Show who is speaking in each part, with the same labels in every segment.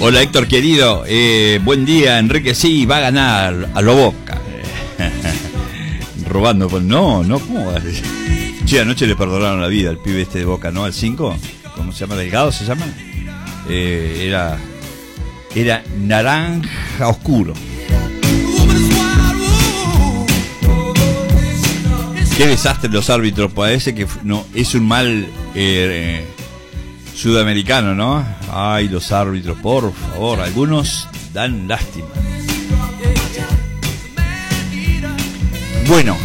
Speaker 1: Hola Héctor querido, buen día Enrique, sí, va a ganar a lo Boca. Robando, ¿no? ¿Cómo va a decir? Che, anoche le perdonaron la vida al pibe este de Boca, ¿no? Al 5, ¿cómo se llama? ¿Delgado se llama? Era naranja oscuro. Qué desastre los árbitros, parece que no es un mal sudamericano, ¿no? Ay, los árbitros, por favor, algunos dan lástima. Bueno,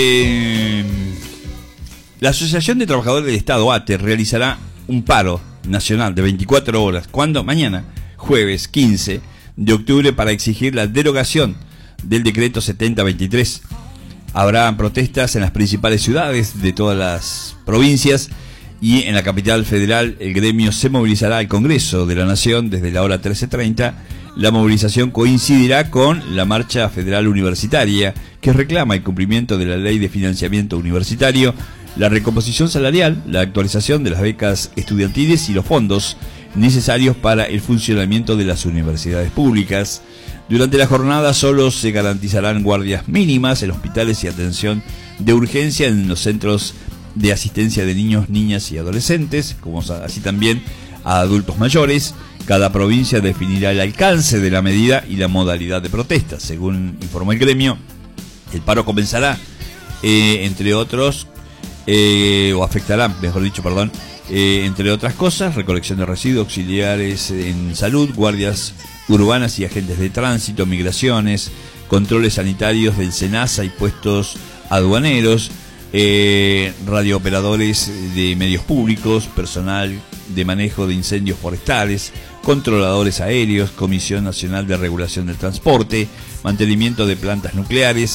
Speaker 1: la Asociación de Trabajadores del Estado, ATE, realizará un paro nacional de 24 horas. ¿Cuándo? Mañana, jueves 15 de octubre, para exigir la derogación del decreto 7023. Habrá protestas en las principales ciudades de todas las provincias y en la capital federal el gremio se movilizará al Congreso de la Nación desde la hora 13:30. La movilización coincidirá con la marcha federal universitaria que reclama el cumplimiento de la ley de financiamiento universitario, la recomposición salarial, la actualización de las becas estudiantiles y los fondos necesarios para el funcionamiento de las universidades públicas. Durante la jornada solo se garantizarán guardias mínimas en hospitales y atención de urgencia en los centros de asistencia de niños, niñas y adolescentes, como así también a adultos mayores. Cada provincia definirá el alcance de la medida y la modalidad de protesta. Según informó el gremio, el paro comenzará, entre otros, o afectará, mejor dicho, perdón, entre otras cosas, recolección de residuos, auxiliares en salud, guardias urbanas y agentes de tránsito, migraciones, controles sanitarios del SENASA y puestos aduaneros, radiooperadores de medios públicos, personal de manejo de incendios forestales, controladores aéreos, Comisión Nacional de Regulación del Transporte, mantenimiento de plantas nucleares,